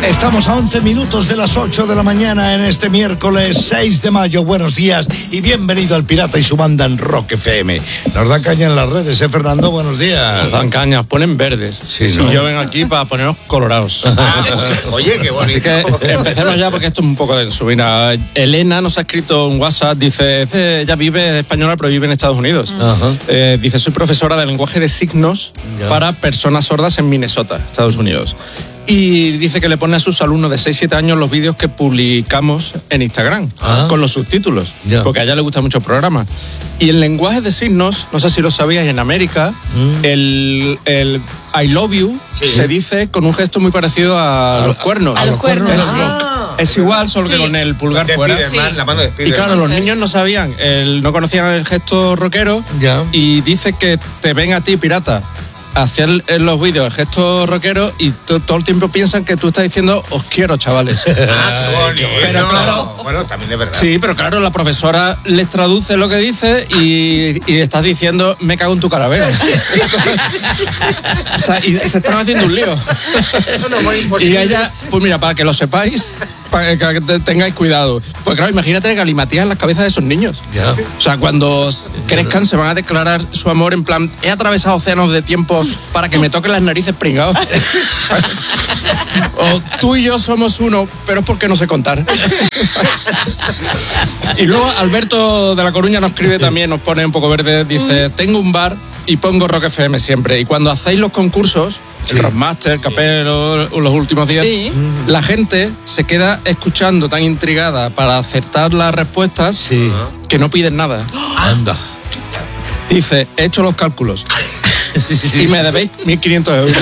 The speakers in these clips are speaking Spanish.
Estamos a 11 minutos de las 8 de la mañana en este miércoles 6 de mayo. Buenos días y bienvenido al Pirata y su banda en Rock FM. Nos dan caña en las redes, Fernando? Buenos días. Nos dan caña, ponen verdes. Sí, ¿no? Y yo vengo aquí para ponernos colorados. Oye, qué bonito. Así que empecemos ya porque esto es un poco denso. Mira, Elena nos ha escrito un WhatsApp, dice, ella vive española pero vive en Estados Unidos. Dice, soy profesora de lenguaje de signos para personas sordas en Minnesota, Estados Unidos. Y dice que le pone a sus alumnos de 6-7 años los vídeos que publicamos en Instagram, con los subtítulos, porque a ella le gusta mucho el programa. Y el lenguaje de signos, no sé si lo sabías, en América, el I love you se dice con un gesto muy parecido a los cuernos. A los cuernos. Es igual, solo que con el pulgar fuera. La mano de Spiderman. Y claro, los niños no sabían, no conocían el gesto rockero y dice que te ven a ti, pirata, hacer en los vídeos el gesto rockero y todo el tiempo piensan que tú estás diciendo os quiero, chavales. Qué bonito. Pero claro, bueno, también es verdad. Sí, pero claro, la profesora les traduce lo que dice y estás diciendo me cago en tu calavera. O sea, y se están haciendo un lío. Eso no es muy imposible. Y ella, pues mira, para que lo sepáis, para que tengáis cuidado. Pues claro, imagínate galimatías en las cabezas de esos niños. O sea, cuando crezcan se van a declarar su amor en plan, he atravesado océanos de tiempo para que me toquen las narices pringados. O tú y yo somos uno, pero es porque no sé contar. Y luego Alberto de La Coruña nos escribe también, nos pone un poco verde, dice, tengo un bar y pongo Rock FM siempre. Y cuando hacéis los concursos, el Rockmaster, Capelo, los últimos días, la gente se queda escuchando tan intrigada para acertar las respuestas que no piden nada. Anda. Dice, he hecho los cálculos y me debéis 1.500 euros.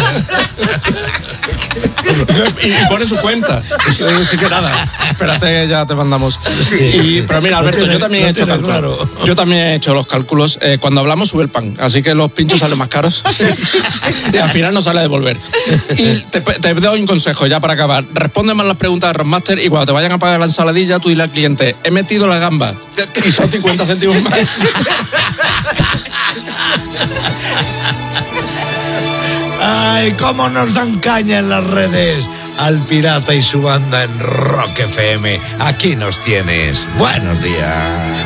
Y pone su cuenta. Así que nada, espérate, ya te mandamos. Pero mira, Alberto, yo también he hecho cálculos. Yo también he hecho los cálculos. Cuando hablamos sube el pan, así que los pinchos salen más caros. Y al final no sale a devolver. Y te doy un consejo ya para acabar. Responde más las preguntas de Rockmaster y cuando te vayan a pagar la ensaladilla, tú dile al cliente, he metido la gamba y son 50 céntimos más. Ay, cómo nos dan caña en las redes al Pirata y su banda en Rock FM. Aquí nos tienes. Buenos días.